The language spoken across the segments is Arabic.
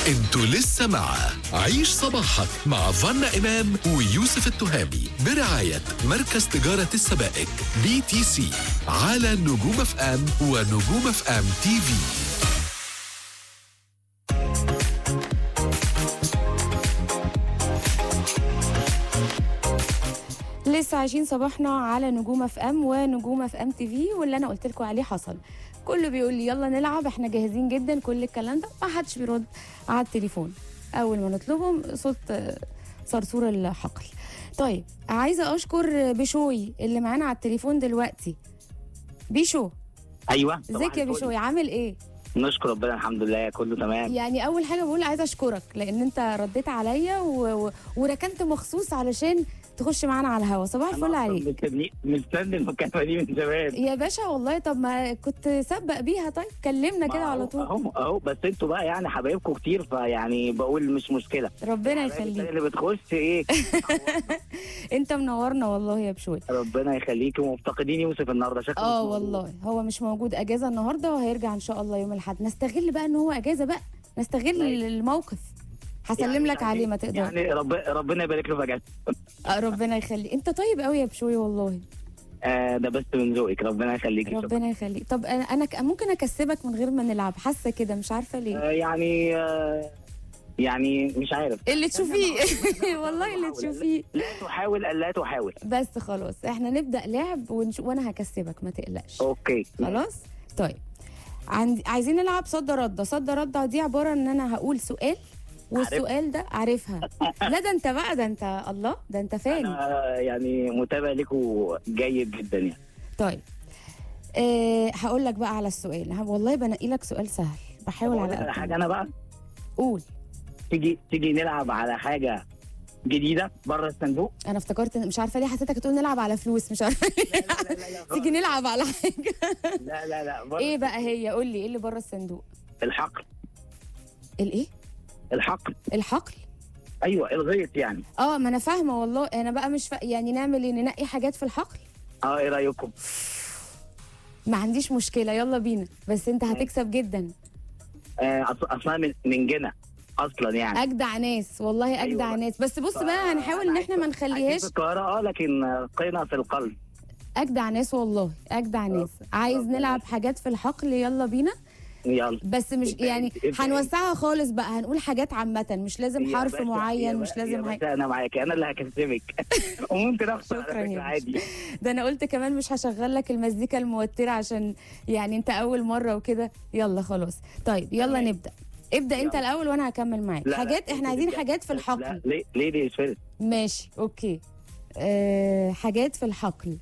انتوا لسه مع عيش صباحك مع فانا إمام ويوسف التهامي برعاية مركز تجارة السبائك BTC على نجوم اف ام ونجوم اف ام تي في. لسه عايشين صباحنا على نجوم اف ام ونجوم اف ام تي في، واللي انا قلت لكم عليه حصل. كله بيقول لي يلا نلعب، احنا جاهزين جدا، كل الكلام ده ما حدش بيرد على التليفون. اول ما نطلبهم صوت صرصور الحقل. طيب عايزه اشكر بشوي اللي معانا على التليفون دلوقتي. بيشو، ايوه ازيك يا بشوي؟ عامل ايه؟ نشكر ربنا الحمد لله كله تمام. يعني اول حاجه بقول عايزه اشكرك لان انت رديت عليا وركنت مخصوص علشان تخش معانا على الهوا. صباح الفل عليك. مستني المكالمه دي من زمان يا باشا والله. طب ما كنت سبق بيها، طيب كلمنا كده على طول. اهو بس انتوا بقى يعني حبايبكم كتير، فيعني بقول مش مشكله. ربنا يخليك. اللي بتخش ايه انت منورنا والله يا بشوي. ربنا يخليكي. ومفتقدين يوسف النهارده شكله. والله هو مش موجود، اجازه النهارده وهيرجع ان شاء الله يوم الاحد. نستغل بقى ان هو اجازه، بقى نستغل الموقف. هسلم يعني لك عليه ما تقدر. يعني ربنا يبارك له في اجازته. ربنا يخليك. انت طيب قوي يا بشوي والله. ده بس من ذوقك، ربنا يخليك. ربنا يخليك. طب انا ممكن اكسبك من غير ما نلعب، حاسه كده مش عارفه ليه. يعني مش عارف اللي تشوفيه. والله اللي تشوفيه. لا تحاول بس خلاص احنا نبدا لعب وانا هكسبك ما تقلقش. اوكي خلاص. طيب عايزين نلعب صد رده. دي عباره ان انا هقول سؤال والسؤال ده عارفها. لا ده انت بقى، ده انت الله، ده انت فاهم. انا يعني متابع لكم جيد جدا يعني. طيب هقول لك بقى على السؤال. والله بنقي لك سؤال سهل، بحاول على حاجه. انا بقى قول. تيجي نلعب على حاجه جديده بره الصندوق. انا افتكرت، مش عارفه ليه حسيتك تقول نلعب على فلوس، مش عارفه ليه. لا تيجي نلعب على حاجه. لا ايه بقى هي؟ قول لي ايه اللي بره الصندوق. الحقل. الايه؟ الحقل. ايوه الغيط يعني. ما انا فاهمه والله. انا بقى مش يعني نعمل ايه؟ ننقي حاجات في الحقل. ايه رايكم؟ ما عنديش مشكله، يلا بينا. بس انت هتكسب جدا. اصلا من جنة اصلا يعني. اجدع ناس والله، اجدع أيوة. ناس. بس بص بقى هنحاول ان احنا ما نخليهاش في القاهره لكن قينا في القلب. اجدع ناس والله، اجدع ناس. عايز نلعب حاجات في الحقل، يلا بينا. يلا. بس مش يعني هنوسعها خالص بقى، هنقول حاجات عامة، مش لازم حرف معين، مش لازم حاجة. انا معاكي، انا اللي هكسبك. وممكن اخسر عادي. ده انا قلت كمان مش هشغل لك المزيكا الموترة عشان يعني انت اول مرة وكده. يلا خلاص. طيب يلا نبدأ. ابدأ انت الاول وانا هكمل معاك. حاجات احنا عايزين حاجات في الحقل. ليه دي فيرست. ماشي اوكي. حاجات في الحقل.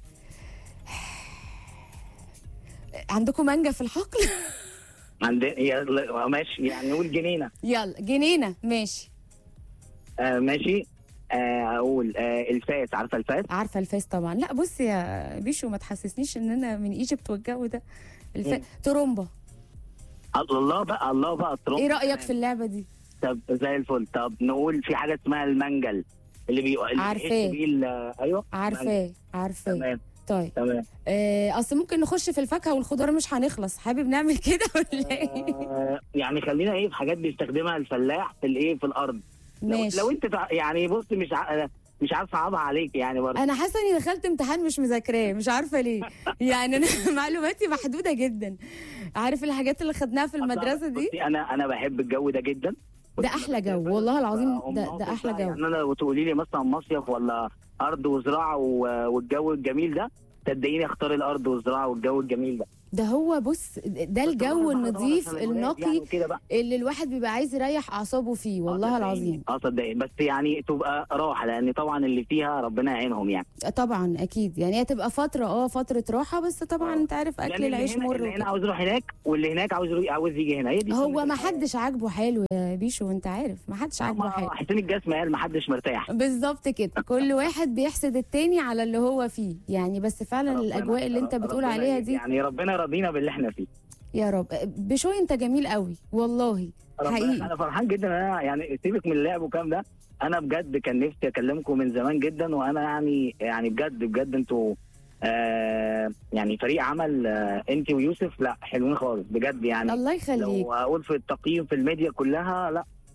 عندكم مانجا في الحقل؟ عندنا. ماشي يعني نقول جنينه. يلا جنينه. ماشي. ماشي. اقول الفاس. عارفه الفاس؟ عارفه الفاس طبعا. لا بص يا بيشو ما تحسسنيش ان انا من ايجيبت والجو ده. ترومبا. الله بقى الترومبا. ايه رايك في اللعبه دي؟ طب زي الفل. طب نقول في حاجه اسمها المنجل اللي عارفاه. ايوه عارفاه. تمام. طيب تمام. اصل ممكن نخش في الفاكهه والخضار مش هنخلص. حابب نعمل كده ولا ايه؟ يعني خلينا في حاجات بيستخدمها الفلاح في الارض. ماشي. لو انت يعني بص مش عارفه صعبها عليك يعني برضه. انا حاسه اني دخلت امتحان مش مذاكراه، مش عارفه ليه. يعني انا معلوماتي محدوده جدا. عارف الحاجات اللي خدناها في المدرسه دي. انا بحب الجو ده جدا. ده احلى جو والله العظيم. ده احلى جو. يعني انا لو تقولي لي مثلا مصيف ولا ارض وزراعه والجو الجميل ده، صدقيني اختار الارض والزراعه والجو الجميل ده. هو بص، ده الجو النظيف النقي اللي الواحد بيبقى عايز يريح اعصابه فيه والله العظيم. صدقيني. بس يعني تبقى راحه، لان طبعا اللي فيها ربنا يعينهم يعني. طبعا اكيد يعني هي تبقى فتره راحه، بس طبعا انت عارف اكل العيش مر. اللي هنا عاوز يروح هناك، واللي هناك عاوز يجي هنا. هو ما حدش عاجبه حاله يا بيشو، وانت عارف ما حدش عاجبه حاله. حسين الجسم قال ما حدش مرتاح. بالظبط كده. كل واحد بيحسد التاني على اللي هو فيه يعني. بس فعلا الاجواء اللي انت بتقول عليها دي يعني ربنا راضينا باللي احنا فيه يا رب. بشوي انت جميل قوي والله حقيقي. انا فرحان جدا. انا يعني سيبك من اللعب وكام ده، انا بجد كان نفسي اكلمكم من زمان جدا. وانا يعني بجد انتوا يعني فريق عمل. انت ويوسف لا حلوين خالص بجد يعني. الله يخليك. لو اقول في التقييم في الميديا كلها لا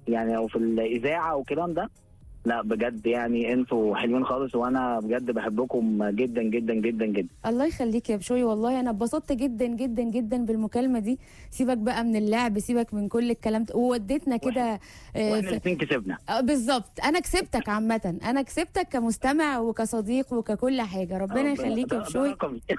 يعني او في الاذاعه والكلام ده. لا بجد يعني انتوا حلوين خالص، وانا بجد بحبكم جدا جدا جدا جدا. الله يخليك يا بشوي، والله انا اتبسطت جدا جدا جدا بالمكالمه دي. سيبك بقى من اللعب، سيبك من كل الكلام ده، ووديتنا كده واحنا الاثنين كسبنا. بالظبط، انا كسبتك عامه، انا كسبتك كمستمع وكصديق وككل حاجه. ربنا يخليك يا بشوي.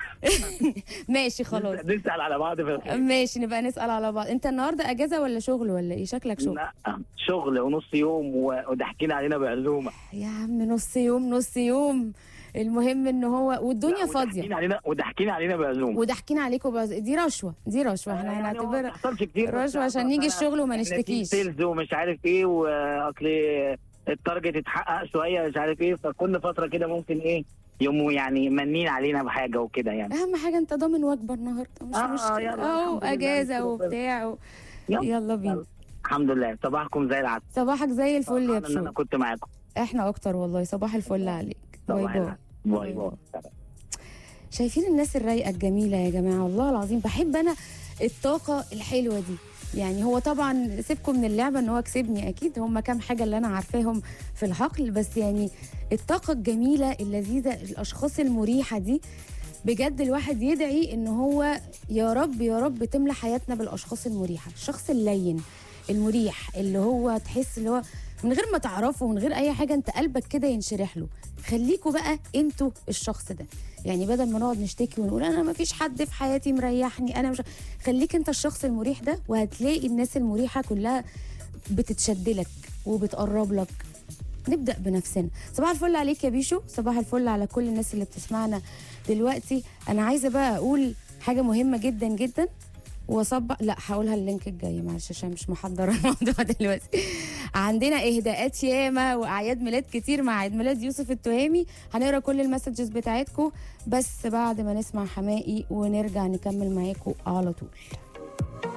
ماشي خلاص، نسال على بعض في الخير. ماشي، نبقى نسال على بعض. انت النهارده اجازه ولا شغل ولا ايه؟ شكلك شغل. لا شغل ونص يوم وضحكين علينا بعزومه. يا عم نص يوم نص يوم، المهم ان هو والدنيا فاضيه. وضحكين علينا بعزومه. وضحكين عليكم دي رشوه، دي رشوه، احنا يعني هنعتبرها كتير رشوه عشان نيجي الشغل وما نشتكيش. سيلز ومش عارف ايه، واصل التارجت اتحقق شويه مش عارف ايه، فكل فتره كده ممكن ايه يوم يعني منين علينا بحاجه وكده يعني. اهم حاجه انت ضامن وجبه النهارده، مش مشكله اهو اجازه وبتاع يلا بينا. الحمد لله، صباحكم زي العسل. صباحك زي الفل يا بشوي. انا كنت معاكم. احنا اكتر والله، صباح الفل عليك. باي باي. باي باي. شايفين الناس الرايقه الجميله يا جماعه، والله العظيم بحب انا الطاقه الحلوه دي. يعني هو طبعا سيبكم من اللعبه ان هو كسبني، اكيد هم كام حاجه اللي انا عارفاهم في الحقل، بس يعني الطاقه الجميله اللذيذه، الاشخاص المريحه دي، بجد الواحد يدعي ان هو يا رب يا رب تملى حياتنا بالاشخاص المريحه. الشخص اللين المريح اللي هو تحس اللي هو من غير ما تعرفه، من غير اي حاجه، انت قلبك كده ينشرح له. خليكوا بقى انتوا الشخص ده، يعني بدل ما نقعد نشتكي ونقول انا ما فيش حد في حياتي مريحني، انا مش، خليك انت الشخص المريح ده، وهتلاقي الناس المريحه كلها بتتشدلك وبتقرب لك. نبدا بنفسنا. صباح الفل عليك يا بيشو، صباح الفل على كل الناس اللي بتسمعنا دلوقتي. انا عايزه بقى اقول حاجه مهمه جدا جدا، وصبح لا هقولها اللينك الجاي، معلش عشان مش محضره الموضوع دلوقتي. عندنا اهداءات ياما واعياد ميلاد كتير مع عيد ميلاد يوسف التهامي. هنقرا كل المسجز بتاعتكم بس بعد ما نسمع حماقي ونرجع نكمل معاكم على طول.